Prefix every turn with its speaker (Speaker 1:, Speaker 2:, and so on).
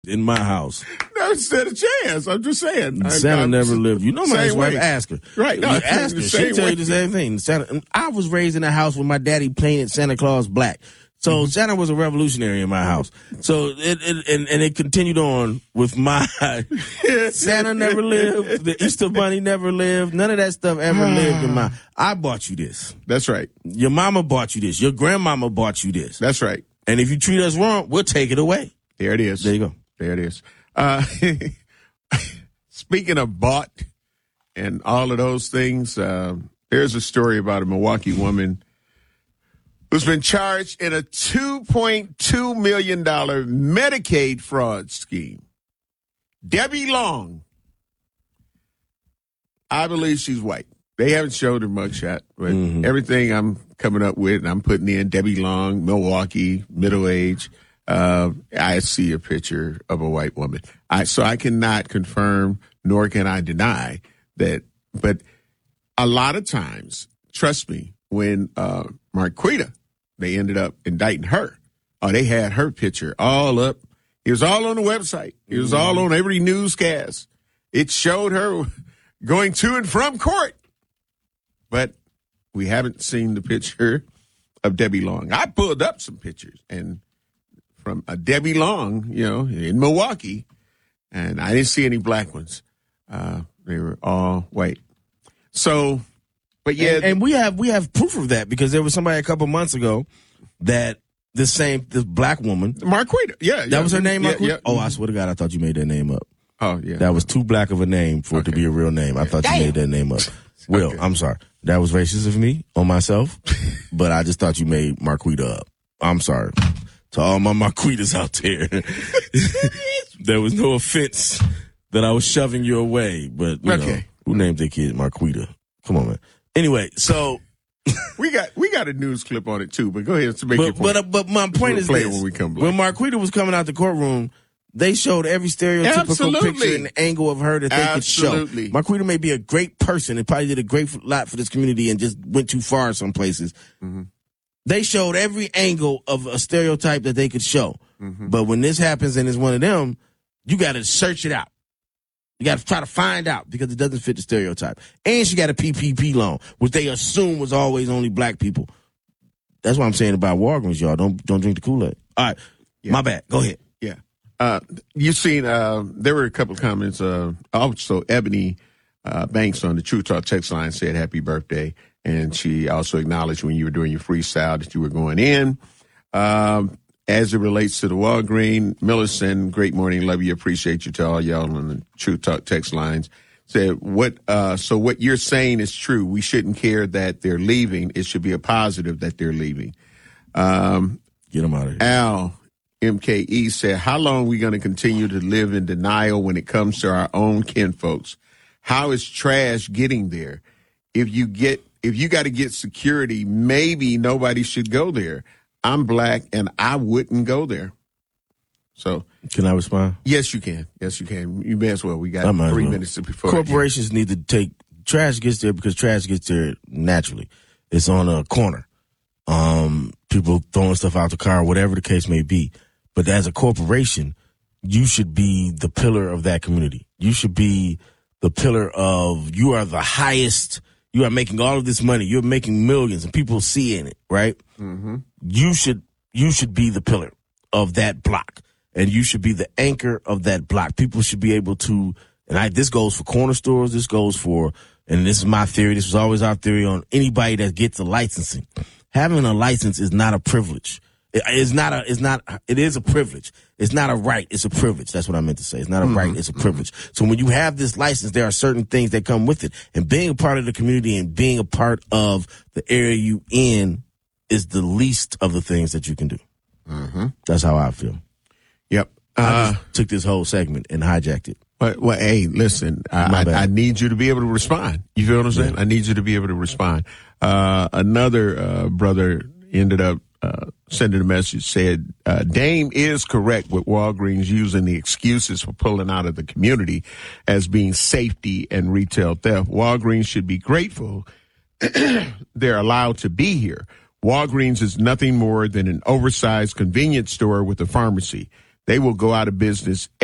Speaker 1: in my house.
Speaker 2: Never stood a chance. I'm just saying.
Speaker 1: Santa never lived. You know my ex-wife, ask her.
Speaker 2: Right. No,
Speaker 1: ask her. She'll tell you the same thing. Santa, I was raised in a house where my daddy painted Santa Claus black. So Santa was a revolutionary in my house. So it continued on with my Santa never lived, the Easter Bunny never lived, none of that stuff ever lived in my. I bought you this.
Speaker 2: That's right.
Speaker 1: Your mama bought you this. Your grandmama bought you this.
Speaker 2: That's right.
Speaker 1: And if you treat us wrong, we'll take it away.
Speaker 2: There it is.
Speaker 1: There you go.
Speaker 2: There it is. Speaking of bought and all of those things, there's a story about a Milwaukee woman who's been charged in a $2.2 million Medicaid fraud scheme. Debbie Long. I believe she's white. They haven't showed her mugshot, but everything I'm coming up with, I'm putting in Debbie Long, Milwaukee, middle age. I see a picture of a white woman. So I cannot confirm, nor can I deny that. But a lot of times, trust me, when Marquita, they ended up indicting her. They had her picture all up. It was all on the website. It was all on every newscast. It showed her going to and from court. But we haven't seen the picture of Debbie Long. I pulled up some pictures and from a Debbie Long, in Milwaukee, and I didn't see any black ones. They were all white. So, but yeah,
Speaker 1: and we have proof of that because there was somebody a couple months ago that this black woman,
Speaker 2: Marquita,
Speaker 1: that was her name. Marquita?
Speaker 2: Yeah.
Speaker 1: Oh, I swear to God, I thought you made that name up.
Speaker 2: Oh yeah,
Speaker 1: that was too black of a name for it to be a real name. I thought you made that name up. Will, I'm sorry, that was racist of me on myself, but I just thought you made Marquita up. I'm sorry. To all my Marquitas out there, there was no offense that I was shoving your way, but who named their kid Marquita? Come on, man. Anyway, so
Speaker 2: we got a news clip on it too, but go ahead to make your point.
Speaker 1: But my point is this: when Marquita was coming out the courtroom, they showed every stereotypical picture and angle of her that they could show. Marquita may be a great person and probably did a great lot for this community and just went too far in some places. Mm-hmm. They showed every angle of a stereotype that they could show. Mm-hmm. But when this happens and it's one of them, you got to search it out. You got to try to find out because it doesn't fit the stereotype. And she got a PPP loan, which they assume was always only black people. That's what I'm saying about Walgreens, y'all. Don't drink the Kool-Aid. All right. Yeah. My bad. Go ahead.
Speaker 2: Yeah. You've seen, there were a couple of comments. Also, Ebony Banks on the True Talk text line said happy birthday. And she also acknowledged when you were doing your freestyle that you were going in. As it relates to the Walgreens, Millicent, great morning, love you, appreciate you to all y'all on the True Talk text lines. Said, so what you're saying is true. We shouldn't care that they're leaving. It should be a positive that they're leaving.
Speaker 1: Get them out of here.
Speaker 2: Al, MKE said, how long are we going to continue to live in denial when it comes to our own kinfolks? How is trash getting there? If you got to get security, maybe nobody should go there. I'm black and I wouldn't go there. So
Speaker 1: can I respond?
Speaker 2: Yes, you can. Yes, you can. You may as well. We got 3 minutes before.
Speaker 1: Corporations need to take trash gets there because trash gets there naturally. It's on a corner. People throwing stuff out the car, whatever the case may be. But as a corporation, you should be the pillar of that community. You should be the pillar of, you are the highest. You are making all of this money. You're making millions and people seeing it, right? Mm-hmm. You should be the pillar of that block and you should be the anchor of that block. People should be able to, and this goes for corner stores. This goes for, and this is my theory. This was always our theory on anybody that gets a licensing. Having a license is not a privilege. It is a privilege. It's not a right. It's a privilege. That's what I meant to say. It's not a right. It's a privilege. So when you have this license, there are certain things that come with it. And being a part of the community and being a part of the area you in is the least of the things that you can do. Mm-hmm. That's how I feel.
Speaker 2: Yep.
Speaker 1: I just took this whole segment and hijacked it.
Speaker 2: Well, hey, listen, I need you to be able to respond. You feel what I'm saying? Yeah. I need you to be able to respond. Another brother ended up sending a message, said, Dame is correct with Walgreens using the excuses for pulling out of the community as being safety and retail theft. Walgreens should be grateful they're allowed to be here. Walgreens is nothing more than an oversized convenience store with a pharmacy. they will go out of business